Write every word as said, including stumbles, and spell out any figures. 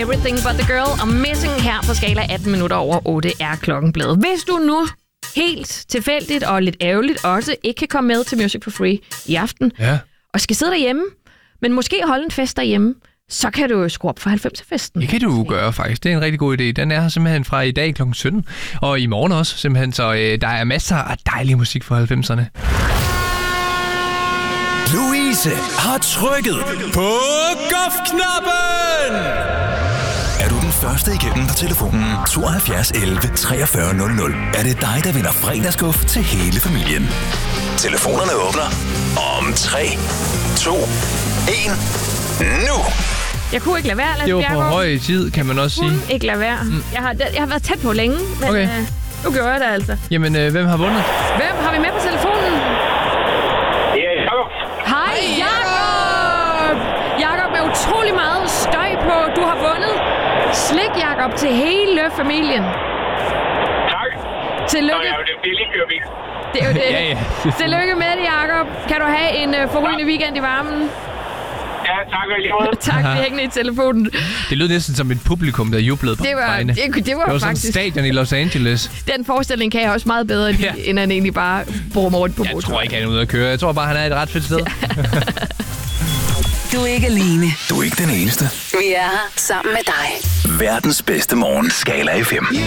Everything But The Girl og Missing her på skala atten minutter over otte er klokken blevet. Hvis du nu helt tilfældigt og lidt ærgerligt også ikke kan komme med til Music for Free i aften, ja. og skal sidde derhjemme, men måske holde en fest derhjemme, så kan du jo skrue op for halvfems-festen. Det kan du gøre, faktisk. Det er en rigtig god idé. Den er her simpelthen fra i dag klokken sytten, og i morgen også simpelthen, så øh, der er masser af dejlig musik fra halvfemserne. Louise har trykket på golfknappen! Er du den første igennem på telefonen tooghalvfjerds elleve treogfyrre nul nul, er det dig, der vinder fredagsguf til hele familien. Telefonerne åbner om tre, to, et, nu! Jeg kunne ikke lade være, Lasse Det var Bjerregaard. på høj tid, kan man også sige. Jeg kunne ikke lade være. Mm. Jeg, har, jeg har været tæt på længe, men okay. øh, nu gør jeg det altså. Jamen, øh, hvem har vundet? Hvem har vi med på telefonen? Det er Jacob. Hej, Jacob! Jacob, med utrolig meget støj på. Du har vundet slik, Jacob, til hele familien. Tak. Tillykke. Så er jo det billige købing. Det er jo det. ja, ja. Tillykke med det, Jacob. Kan du have en uh, forrygende weekend i varmen? Ja, tak og lige måde. Tak, vi hængende i telefonen. Det lød næsten som et publikum, der jublede på Det var, det, det var, det var faktisk... sådan en stadion i Los Angeles. Den forestilling kan jeg også meget bedre, ja. end han egentlig bare brummer rundt på motoren. Jeg tror ikke, han er ude at køre. Jeg tror bare, han er et ret fedt sted. Du er ikke alene. Du er ikke den eneste. Vi er her sammen med dig. Verdens bedste morgen, Skala F M.